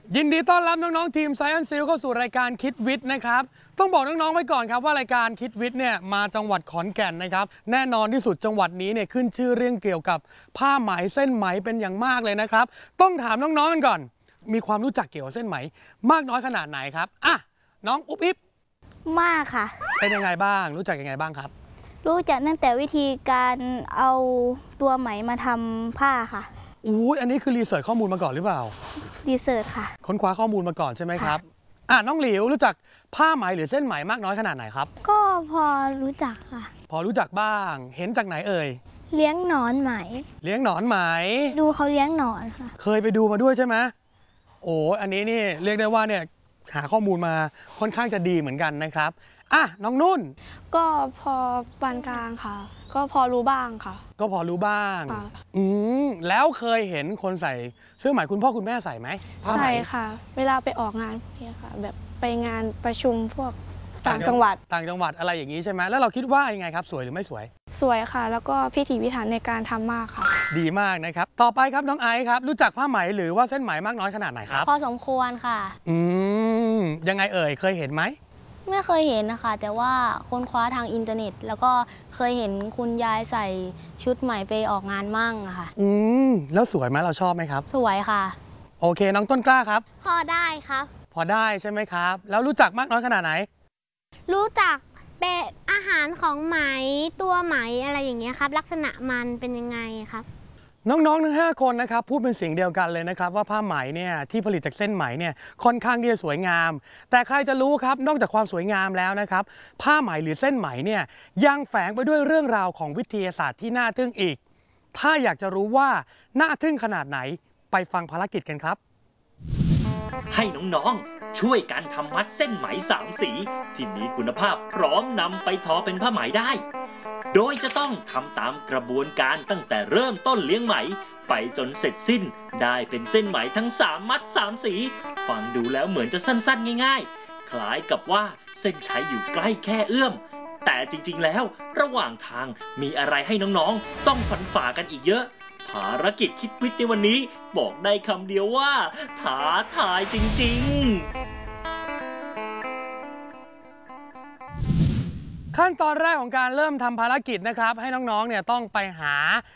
ยินดีต้อนรับน้องๆทีม Science Seal เข้าสู่รายการคิดวิทย์นะครับต้องบอกน้องๆไว้ก่อนครับว่ารายการคิดวิทย์เนี่ยมาจังหวัดขอนแก่นนะครับแน่นอนที่สุดจังหวัดนี้เนี่ยขึ้นชื่อเรื่องเกี่ยวกับผ้าไหมเส้นไหมเป็นอย่างมากเลยนะครับต้องถามน้องๆกันก่อนมีความรู้จักเกี่ยวกับเส้นไหมมากน้อยขนาดไหนครับอ่ะน้องอุ๊บอิ๊บมากค่ะเป็นยังไงบ้างรู้จักยังไงบ้างครับรู้จักตั้งแต่วิธีการเอาตัวไหมมาทำผ้าค่ะอันนี้คือรีเสิร์ชข้อมูลมาก่อนหรือเปล่ารีเสิร์ชค่ะค้นคว้าข้อมูลมาก่อนใช่ไหมครับอ่ะน้องหลิวรู้จักผ้าไหมหรือเส้นไหมมากน้อยขนาดไหนครับก็พอรู้จักค่ะพอรู้จักบ้างเห็นจากไหนเอ่ยเลี้ยงหนอนไหมเลี้ยงหนอนไหมดูเขาเลี้ยงหนอนค่ะเคยไปดูมาด้วยใช่ไหมอันนี้นี่เรียกได้ว่าเนี่ยหาข้อมูลมาค่อนข้างจะดีเหมือนกันนะครับอ่ะน้องนุ่นก็พอปานกลางค่ะก็พอรู้บ้างค่ะก็พอรู้บ้างแล้วเคยเห็นคนใส่เสื้อไหมคุณพ่อคุณแม่ใส่ไหมใส่ค่ะเวลาไปออกงานพวกนี้ค่ะแบบไปงานประชุมพวกต่างจังหวัดอะไรอย่างนี้ใช่ไหมแล้วเราคิดว่ายังไงครับสวยหรือไม่สวยสวยค่ะแล้วก็พิถีพิถันในการทำมากค่ะดีมากนะครับต่อไปครับน้องไอซ์ครับรู้จักผ้าไหมหรือว่าเส้นไหมมากน้อยขนาดไหนครับพอสมควรค่ะยังไงเอ่ยเคยเห็นไหมไม่เคยเห็นนะคะแต่ว่าค้นคว้าทางอินเทอร์เน็ตแล้วก็เคยเห็นคุณยายใส่ชุดใหม่ไปออกงานมั่งอะค่ะแล้วสวยไหมเราชอบไหมครับสวยค่ะโอเคน้องต้นกล้าครับพอได้ครับพอได้ใช่ไหมครับแล้วรู้จักมากน้อยขนาดไหนรู้จักเป็นอาหารของไหมตัวไหมอะไรอย่างเงี้ยครับลักษณะมันเป็นยังไงครับน้องๆทั้ง5คนนะครับพูดเป็นเสียงเดียวกันเลยนะครับว่าผ้าไหมเนี่ยที่ผลิตจากเส้นไหมเนี่ยค่อนข้างที่จะสวยงามแต่ใครจะรู้ครับนอกจากความสวยงามแล้วนะครับผ้าไหมหรือเส้นไหมเนี่ยยังแฝงไปด้วยเรื่องราวของวิทยาศาสตร์ที่น่าทึ่งอีกถ้าอยากจะรู้ว่าน่าทึ่งขนาดไหนไปฟังภารกิจกันครับให้น้องๆช่วยกันทำมัดเส้นไหม3 สีที่มีคุณภาพพร้อมนำไปทอเป็นผ้าไหมได้โดยจะต้องทำตามกระบวนการตั้งแต่เริ่มต้นเลี้ยงไหมไปจนเสร็จสิ้นได้เป็นเส้นไหมทั้ง3 มัด 3 สีฟังดูแล้วเหมือนจะสั้นๆง่ายๆคล้ายกับว่าเส้นชัยอยู่ใกล้แค่เอื้อมแต่จริงๆแล้วระหว่างทางมีอะไรให้น้องๆต้องฝันฝ่ากันอีกเยอะภารกิจคิดวิทย์ในวันนี้บอกได้คำเดียวว่าท้าทายจริงขั้นตอนแรกของการเริ่มทำภารกิจนะครับให้น้องๆเนี่ยต้องไปหา